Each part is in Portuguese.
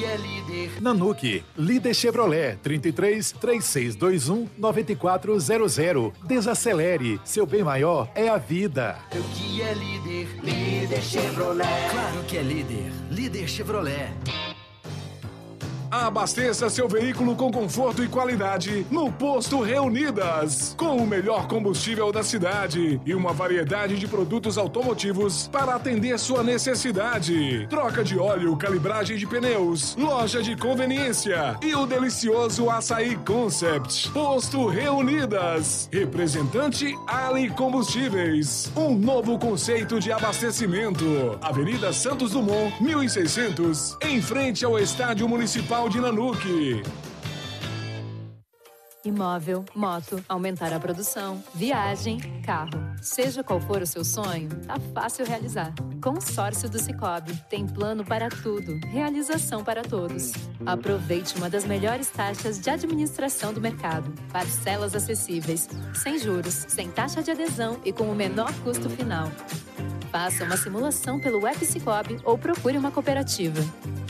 que é líder. Nanuque, líder Chevrolet, 33 3621 9400. Desacelere, seu bem maior é a vida. O que é líder? Líder Chevrolet. Claro que é líder. Líder Chevrolet. Abasteça seu veículo com conforto e qualidade no Posto Reunidas. Com o melhor combustível da cidade e uma variedade de produtos automotivos para atender sua necessidade. Troca de óleo, calibragem de pneus, loja de conveniência e o delicioso Açaí Concept. Posto Reunidas. Representante Ali Combustíveis. Um novo conceito de abastecimento. Avenida Santos Dumont, 1600, em frente ao Estádio Municipal de Nanuque. Imóvel, moto, aumentar a produção, viagem, carro. Seja qual for o seu sonho, tá fácil realizar. Consórcio do Sicoob. Tem plano para tudo, realização para todos. Aproveite uma das melhores taxas de administração do mercado. Parcelas acessíveis, sem juros, sem taxa de adesão e com o menor custo final. Faça uma simulação pelo app Sicoob ou procure uma cooperativa.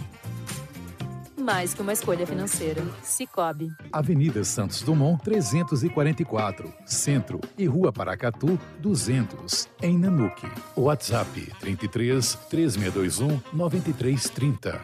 Mais que uma escolha financeira. Sicoob. Avenida Santos Dumont, 344, Centro e Rua Paracatu, 200, em Nanuque. WhatsApp 33 3621 9330.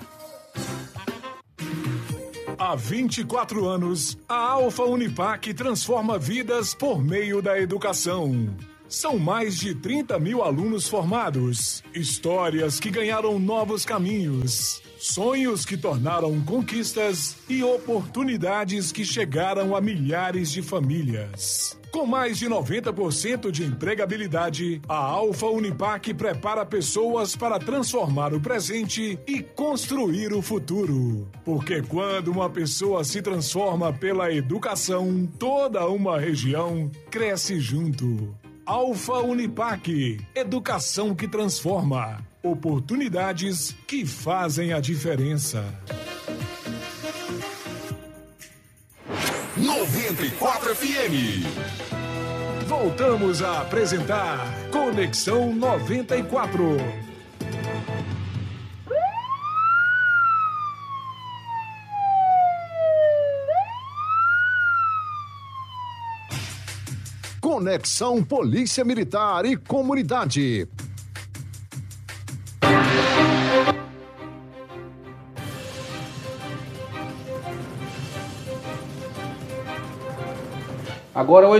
Há 24 anos, a Alfa Unipac transforma vidas por meio da educação. São mais de 30 mil alunos formados, histórias que ganharam novos caminhos, sonhos que tornaram conquistas e oportunidades que chegaram a milhares de famílias. Com mais de 90% de empregabilidade, a Alfa Unipac prepara pessoas para transformar o presente e construir o futuro. Porque quando uma pessoa se transforma pela educação, toda uma região cresce junto. Alfa Unipac, educação que transforma, oportunidades que fazem a diferença. 94 FM. Voltamos a apresentar Conexão 94. Conexão Polícia Militar e Comunidade. Agora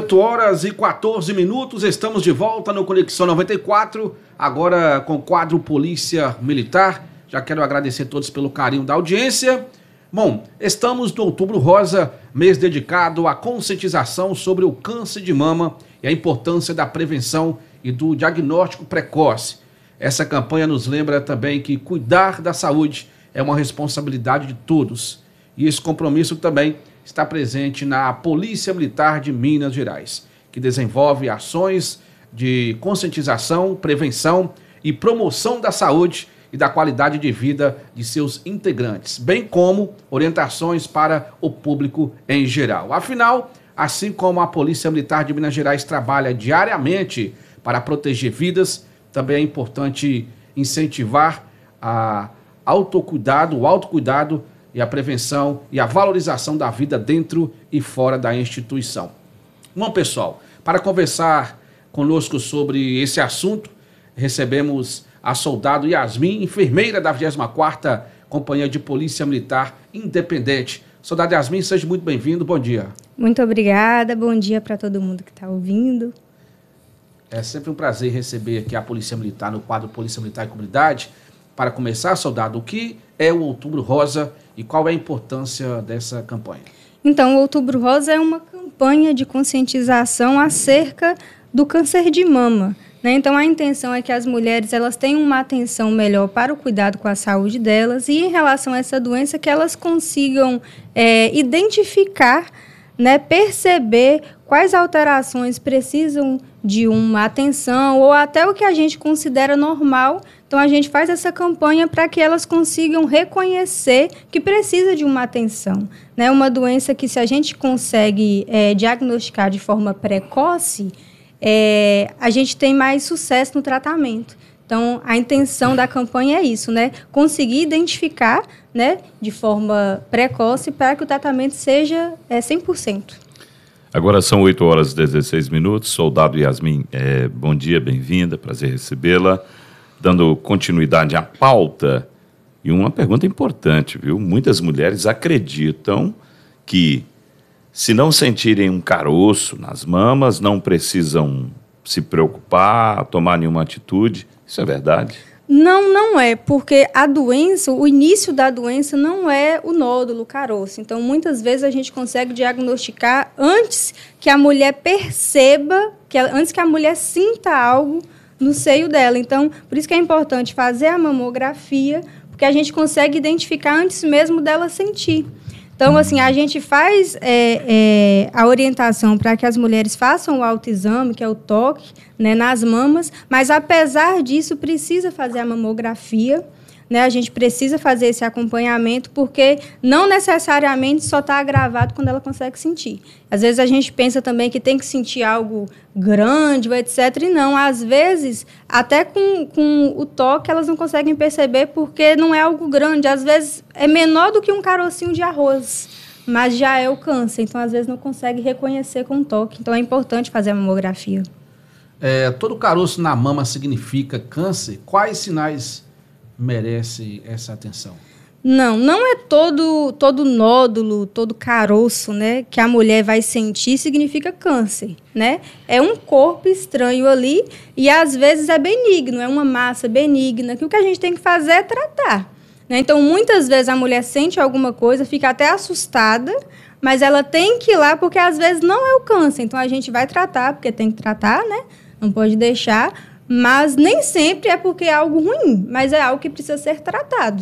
8h14, estamos de volta no Conexão 94, agora com o quadro Polícia Militar. Já quero agradecer a todos pelo carinho da audiência. Bom, estamos no Outubro Rosa, mês dedicado à conscientização sobre o câncer de mama e a importância da prevenção e do diagnóstico precoce. Essa campanha nos lembra também que cuidar da saúde é uma responsabilidade de todos. E esse compromisso também está presente na Polícia Militar de Minas Gerais, que desenvolve ações de conscientização, prevenção e promoção da saúde e da qualidade de vida de seus integrantes, bem como orientações para o público em geral. Afinal, assim como a Polícia Militar de Minas Gerais trabalha diariamente para proteger vidas, também é importante incentivar o autocuidado e a prevenção e a valorização da vida dentro e fora da instituição. Bom, pessoal, para conversar conosco sobre esse assunto, recebemos a soldado Yasmin, enfermeira da 24ª Companhia de Polícia Militar Independente. Soldado Yasmin, seja muito bem-vindo, bom dia. Muito obrigada, bom dia para todo mundo que está ouvindo. É sempre um prazer receber aqui a Polícia Militar no quadro Polícia Militar e Comunidade. Para começar, soldado, o que é o Outubro Rosa e qual é a importância dessa campanha? Então, o Outubro Rosa é uma campanha de conscientização acerca do câncer de mama. Então, a intenção é que as mulheres elas tenham uma atenção melhor para o cuidado com a saúde delas e, em relação a essa doença, que elas consigam identificar, perceber quais alterações precisam de uma atenção ou até o que a gente considera normal. Então, a gente faz essa campanha para que elas consigam reconhecer que precisa de uma atenção. Uma doença que, se a gente consegue diagnosticar de forma precoce, a gente tem mais sucesso no tratamento. Então, a intenção da campanha é isso, né? Conseguir identificar, né, de forma precoce para que o tratamento seja 100%. Agora são 8h16. Soldado Yasmin, bom dia, bem-vinda, prazer recebê-la. Dando continuidade à pauta, e uma pergunta importante, viu? Muitas mulheres acreditam que, se não sentirem um caroço nas mamas, não precisam se preocupar, tomar nenhuma atitude. Isso é verdade? Não é, porque a doença, o início da doença não é o nódulo, o caroço. Então, muitas vezes a gente consegue diagnosticar antes que a mulher perceba, antes que a mulher sinta algo no seio dela. Então, por isso que é importante fazer a mamografia, porque a gente consegue identificar antes mesmo dela sentir. Então, assim, a gente faz a orientação para que as mulheres façam o autoexame, que é o toque, né, nas mamas, mas, apesar disso, precisa fazer a mamografia, né? A gente precisa fazer esse acompanhamento, porque não necessariamente só está agravado quando ela consegue sentir. Às vezes a gente pensa também que tem que sentir algo grande, etc. E não, às vezes, até com o toque, elas não conseguem perceber porque não é algo grande. Às vezes é menor do que um carocinho de arroz, mas já é o câncer. Então, às vezes, não consegue reconhecer com o toque. Então, é importante fazer a mamografia. Todo caroço na mama significa câncer? Quais sinais merece essa atenção? Não é todo nódulo, todo caroço, né, que a mulher vai sentir significa câncer, né? É um corpo estranho ali e às vezes é benigno, é uma massa benigna, que o que a gente tem que fazer é tratar, né? Então, muitas vezes a mulher sente alguma coisa, fica até assustada, mas ela tem que ir lá porque às vezes não é o câncer. Então, a gente vai tratar, porque tem que tratar, né? Não pode deixar. Mas nem sempre é porque é algo ruim, mas é algo que precisa ser tratado.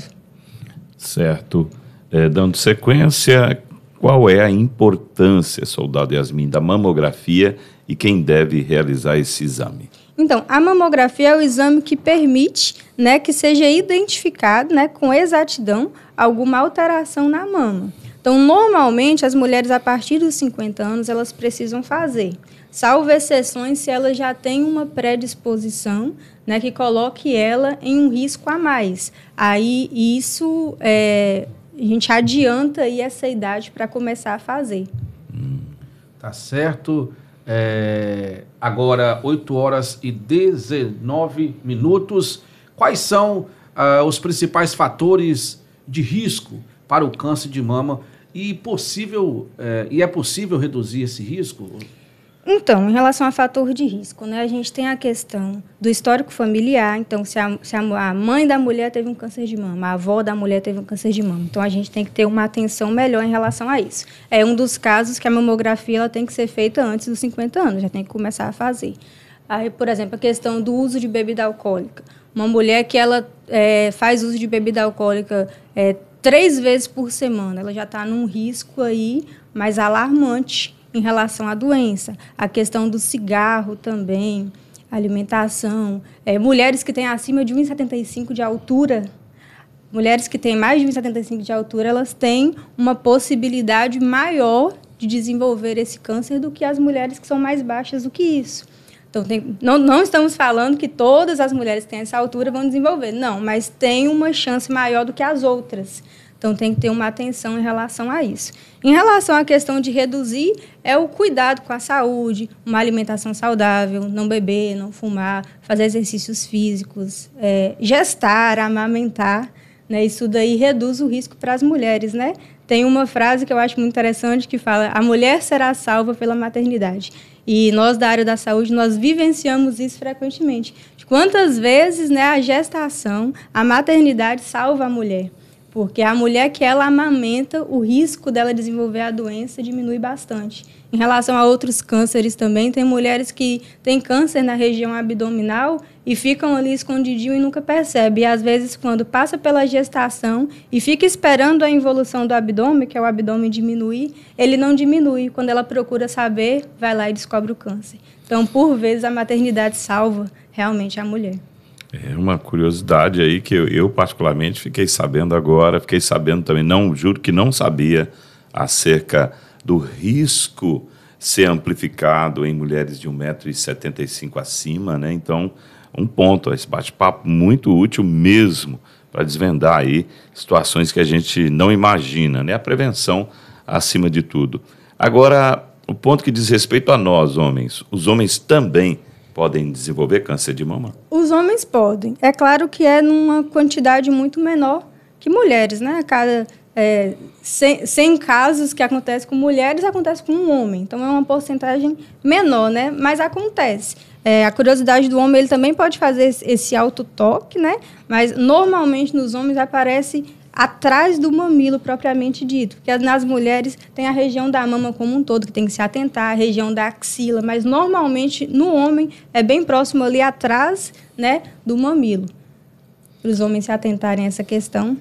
Certo. Dando sequência, qual é a importância, soldado Yasmin, da mamografia e quem deve realizar esse exame? Então, a mamografia é o exame que permite, né, que seja identificado, né, com exatidão alguma alteração na mama. Então, normalmente, as mulheres a partir dos 50 anos, elas precisam fazer. Salvo exceções se ela já tem uma predisposição, né, que coloque ela em um risco a mais. Aí, isso, a gente adianta aí essa idade para começar a fazer. Tá certo. Agora, 8h19. Quais são os principais fatores de risco para o câncer de mama? E é possível reduzir esse risco? Então, em relação a fator de risco, né, a gente tem a questão do histórico familiar. Então, se a mãe da mulher teve um câncer de mama, a avó da mulher teve um câncer de mama. Então, a gente tem que ter uma atenção melhor em relação a isso. É um dos casos que a mamografia ela tem que ser feita antes dos 50 anos, já tem que começar a fazer. Aí, por exemplo, a questão do uso de bebida alcoólica. Uma mulher que ela faz uso de bebida alcoólica 3 vezes por semana, ela já está num risco aí mais alarmante em relação à doença. A questão do cigarro também, alimentação. Mulheres que têm acima de 1,75 de altura, mulheres que têm mais de 1,75 de altura, elas têm uma possibilidade maior de desenvolver esse câncer do que as mulheres que são mais baixas do que isso. Então, não estamos falando que todas as mulheres que têm essa altura vão desenvolver, não, mas tem uma chance maior do que as outras. Então, tem que ter uma atenção em relação a isso. Em relação à questão de reduzir, é o cuidado com a saúde, uma alimentação saudável, não beber, não fumar, fazer exercícios físicos, gestar, amamentar, né? Isso daí reduz o risco para as mulheres, né? Tem uma frase que eu acho muito interessante que fala: a mulher será salva pela maternidade. E nós, da área da saúde, nós vivenciamos isso frequentemente. Quantas vezes, né, a gestação, a maternidade salva a mulher? Porque a mulher que ela amamenta, o risco dela desenvolver a doença diminui bastante. Em relação a outros cânceres também, tem mulheres que têm câncer na região abdominal e ficam ali escondidinho e nunca percebem. E, às vezes, quando passa pela gestação e fica esperando a involução do abdômen, que é o abdômen diminuir, ele não diminui. Quando ela procura saber, vai lá e descobre o câncer. Então, por vezes, a maternidade salva realmente a mulher. É uma curiosidade aí que eu particularmente fiquei sabendo agora, fiquei sabendo também, juro que não sabia, acerca do risco ser amplificado em mulheres de 1,75 m acima, né? Então, um ponto, esse bate-papo muito útil mesmo para desvendar aí situações que a gente não imagina, né? A prevenção acima de tudo. Agora, o ponto que diz respeito a nós, homens, os homens também podem desenvolver câncer de mama? Os homens podem. É claro que é numa quantidade muito menor que mulheres, né? A cada 100 casos que acontecem com mulheres, acontece com um homem. Então, é uma porcentagem menor, né? Mas acontece. A curiosidade do homem, ele também pode fazer esse autotoque, né? Mas, normalmente, nos homens aparece atrás do mamilo, propriamente dito. Porque nas mulheres tem a região da mama como um todo, que tem que se atentar, a região da axila. Mas, normalmente, no homem, é bem próximo ali atrás, né, do mamilo. Para os homens se atentarem a essa questão.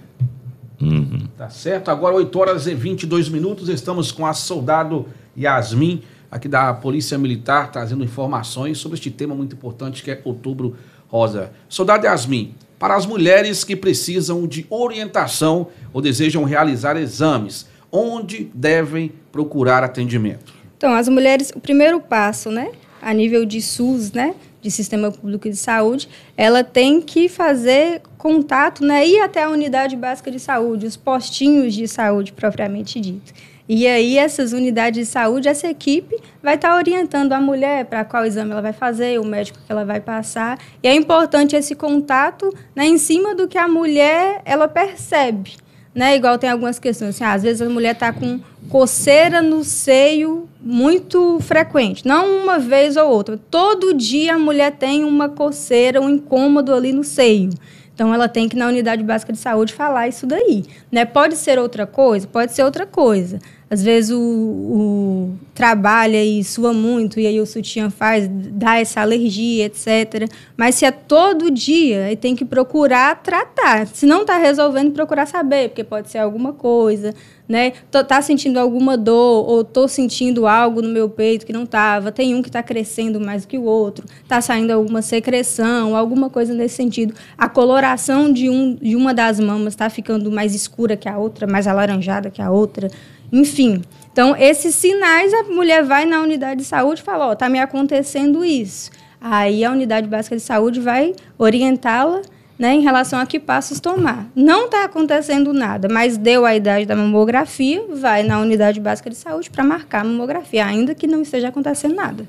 Tá certo. Agora, 8h22, estamos com a soldado Yasmin, aqui da Polícia Militar, trazendo informações sobre este tema muito importante que é Outubro Rosa. Soldado Yasmin, para as mulheres que precisam de orientação ou desejam realizar exames, onde devem procurar atendimento? Então, as mulheres, o primeiro passo, né, a nível de SUS, né, de Sistema Público de Saúde, ela tem que fazer contato, né, ir até a unidade básica de saúde, os postinhos de saúde propriamente dito. E aí, essas unidades de saúde, essa equipe vai estar orientando a mulher para qual exame ela vai fazer, o médico que ela vai passar. E é importante esse contato, né, em cima do que a mulher ela percebe. Né? Igual tem algumas questões, assim, às vezes a mulher está com coceira no seio muito frequente, não uma vez ou outra. Todo dia a mulher tem uma coceira, um incômodo ali no seio. Então, ela tem que, na unidade básica de saúde, falar isso daí. Né? Pode ser outra coisa? Pode ser outra coisa. Às vezes, o trabalha e sua muito, e aí o sutiã dá essa alergia, etc. Mas, se é todo dia, aí tem que procurar tratar. Se não está resolvendo, procurar saber, porque pode ser alguma coisa. Né? Tá sentindo alguma dor, ou estou sentindo algo no meu peito que não estava, tem um que está crescendo mais que o outro, está saindo alguma secreção, alguma coisa nesse sentido. A coloração de uma das mamas está ficando mais escura que a outra, mais alaranjada que a outra, enfim. Então, esses sinais, a mulher vai na unidade de saúde e fala, está me acontecendo isso. Aí a unidade básica de saúde vai orientá-la, né, em relação a que passos tomar. Não está acontecendo nada, mas deu a idade da mamografia, vai na unidade básica de saúde para marcar a mamografia, ainda que não esteja acontecendo nada.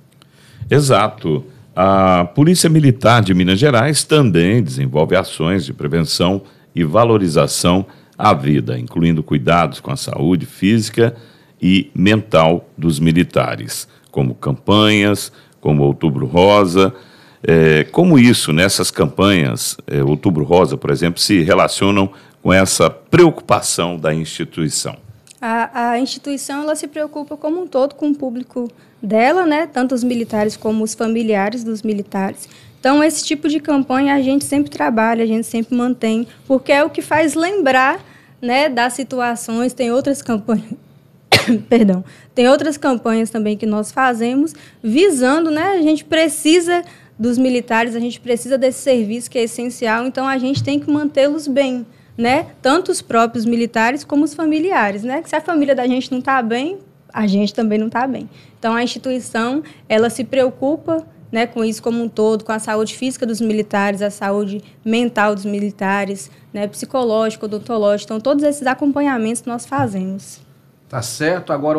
Exato. A Polícia Militar de Minas Gerais também desenvolve ações de prevenção e valorização à vida, incluindo cuidados com a saúde física e mental dos militares, como campanhas, como Outubro Rosa. Como isso, nessas campanhas, Outubro Rosa, por exemplo, se relacionam com essa preocupação da instituição? A instituição ela se preocupa como um todo com o público dela, né? Tanto os militares como os familiares dos militares. Então, esse tipo de campanha a gente sempre trabalha, a gente sempre mantém, porque é o que faz lembrar, né, das situações. Tem outras campanhas... Perdão. Tem outras campanhas também que nós fazemos, visando, né? A gente precisa dos militares, a gente precisa desse serviço que é essencial, então a gente tem que mantê-los bem, né? Tanto os próprios militares como os familiares, né? Que se a família da gente não está bem, a gente também não está bem. Então, a instituição, ela se preocupa, né, com isso como um todo, com a saúde física dos militares, a saúde mental dos militares, né, psicológica, odontológica, então todos esses acompanhamentos nós fazemos. Tá certo, agora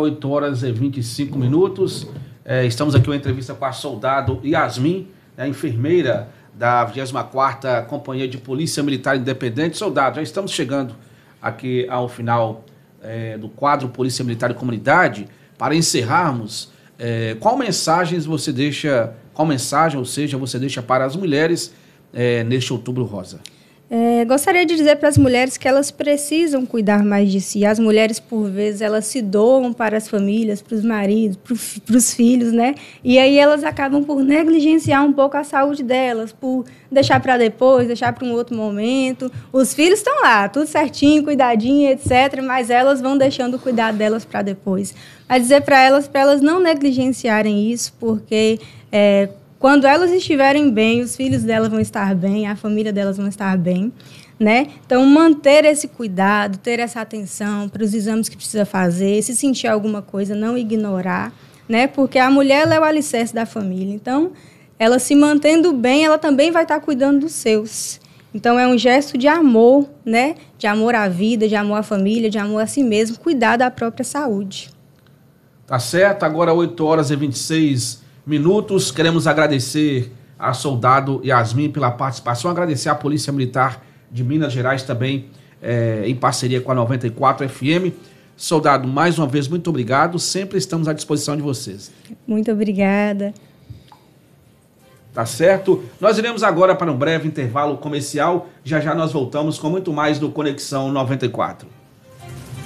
8h25, estamos aqui uma entrevista com a soldado Yasmin, a enfermeira da 24ª Companhia de Polícia Militar Independente. Soldado, já estamos chegando aqui ao final do quadro Polícia Militar e Comunidade. Para encerrarmos, qual mensagem você deixa para as mulheres neste Outubro Rosa? Gostaria de dizer para as mulheres que elas precisam cuidar mais de si. As mulheres, por vezes, elas se doam para as famílias, para os maridos, para os filhos, né? E aí elas acabam por negligenciar um pouco a saúde delas, por deixar para depois, deixar para um outro momento. Os filhos estão lá, tudo certinho, cuidadinho, etc., mas elas vão deixando o cuidado delas para depois. A dizer para elas não negligenciarem isso, porque... quando elas estiverem bem, os filhos delas vão estar bem, a família delas vão estar bem, né? Então, manter esse cuidado, ter essa atenção para os exames que precisa fazer, se sentir alguma coisa, não ignorar, né? Porque a mulher ela é o alicerce da família. Então, ela se mantendo bem, ela também vai estar cuidando dos seus. Então, é um gesto de amor, né? De amor à vida, de amor à família, de amor a si mesmo, cuidar da própria saúde. Tá certo, agora 8h26. Queremos agradecer a soldado Yasmin pela participação, agradecer à Polícia Militar de Minas Gerais também, em parceria com a 94 FM. Soldado, mais uma vez, muito obrigado. Sempre estamos à disposição de vocês. Muito obrigada. Tá certo? Nós iremos agora para um breve intervalo comercial. Já já nós voltamos com muito mais do Conexão 94.